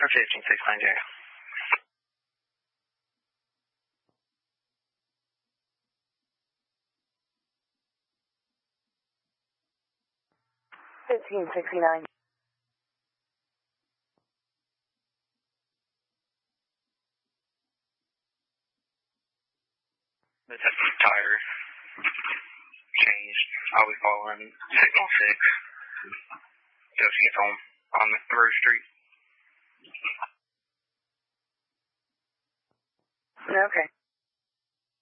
15690. $15.69. The tire changed. I'll be following 616. Just gets on Through Street. Okay.